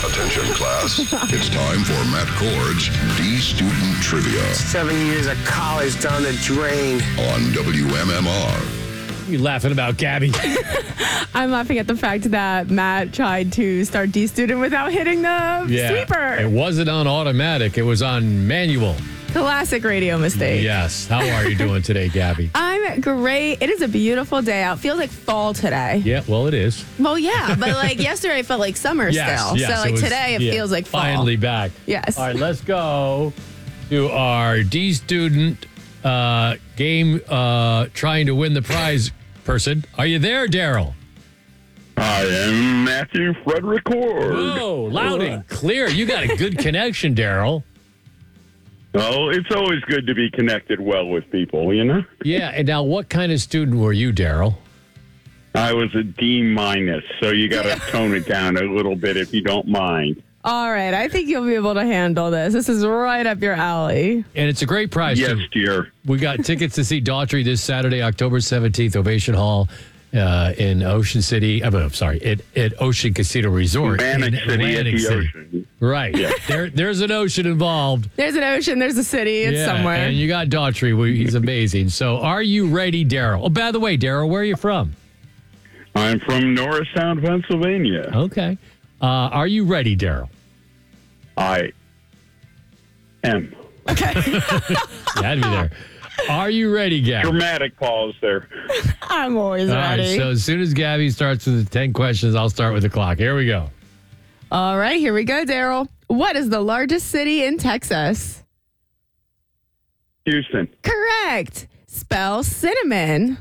Attention, class. It's time for Matt Cord's D-Student Trivia 7 years of college down the drain. on WMMR. You laughing about Gabby? I'm laughing at the fact that Matt tried to start D-Student without hitting the sweeper. It wasn't on automatic. It was on manual. Classic radio mistake. Yes. How are you doing today, Gabby? I'm great. It is a beautiful day out. Feels like fall today. Yeah, well, it is. Well, yeah, but like yesterday felt like summer still. So like today it feels like fall. Finally back. Yes. All right, let's go to our D-Student game trying to win the prize person. Are you there, Daryl? I am Matthew Frederick Ward. Whoa, loud and clear. You got a good connection, Daryl. Oh, it's always good to be connected well with people, you know? Yeah, and now what kind of student were you, Daryl? I was a D-, so you got to tone it down a little bit if you don't mind. All right, I think you'll be able to handle this. This is right up your alley. And it's a great prize, Yes, too. dear. We got tickets to see Daughtry this Saturday, October 17th, Ovation Hall in Ocean City. at Ocean Casino Resort. Atlantic in City Atlantic at the City. ocean. Right. There's an ocean involved. There's an ocean, there's a city, it's somewhere. And you got Daughtry. He's amazing. So are you ready, Daryl? Oh, by the way, Daryl, where are you from? I'm from Norristown, Pennsylvania. Okay. Are you ready, Daryl? I am. You had me there. Are you ready, Gabby? Dramatic pause there. I'm always All right, ready. so as soon as Gabby starts with the 10 questions, I'll start with the clock. Here we go. All right, here we go, Daryl. What is the largest city in Texas? Houston. Correct. Spell cinnamon.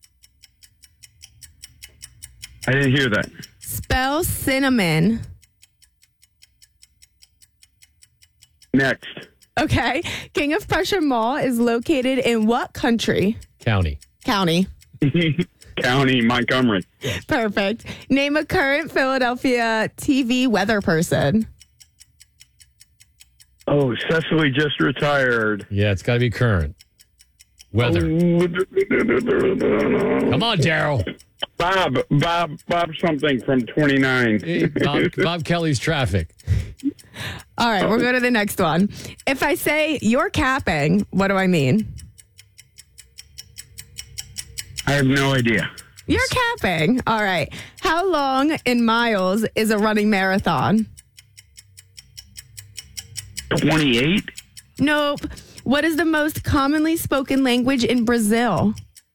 I didn't hear that. Spell cinnamon. Next. Okay. King of Prussia Mall is located in what country? County. County. County, Montgomery. Perfect. Name a current Philadelphia TV weather person. Oh, Cecily just retired. Yeah, it's got to be current. Weather. Come on, Daryl. Bob something from 29. Hey, Bob Kelly's Traffic. All right, we'll go to the next one. If I say you're capping, what do I mean? I have no idea. You're capping. All right. How long in miles is a running marathon? 28? Nope. What is the most commonly spoken language in Brazil?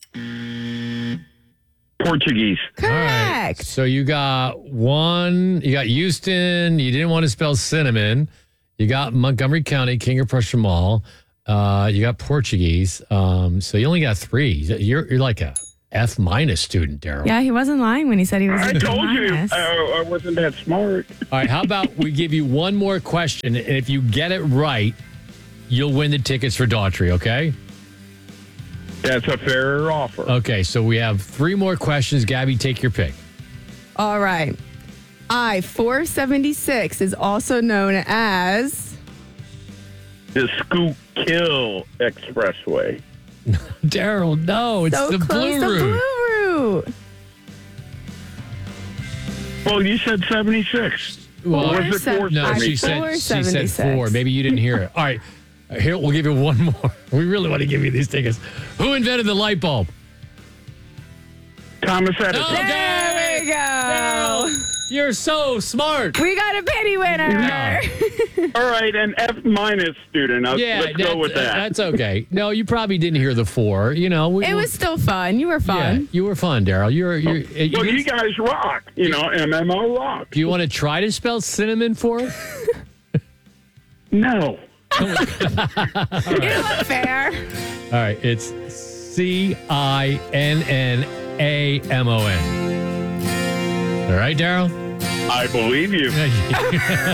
Portuguese. All right. Correct. So you got one. You got Houston. You didn't want to spell cinnamon. You got Montgomery County, King of Prussia Mall. You got Portuguese. So you only got 3. You're like a F- student, Daryl. Yeah, he wasn't lying when he said he was I a told you minus. I wasn't that smart. All right. How about we give you one more question, and if you get it right, you'll win the tickets for Daughtry. Okay. That's a fair offer. Okay. So we have 3 more questions. Gabby, take your pick. All right. I-476 is also known as... The Schuylkill Expressway. Daryl, no, it's so the close Blue to Route. Blue Route. Well, you said 76. Well, Or was it No, she 476? said 4. Maybe you didn't hear it. All right. Here, we'll give you one more. We really want to give you these tickets. Who invented the light bulb? Thomas Edison. Okay. There we go. You're so smart. We got a penny winner. All right, an F- student. Let's go with that. That's okay. No, you probably didn't hear the 4. You know, It was still fun. You were Yeah, fun. you were fun, Daryl. Well, you guys rock. You know, MMO rock. Do you want to try to spell cinnamon for us? No. You know what? Fair. All right, it's CINNAMON. All right, Daryl? I believe you.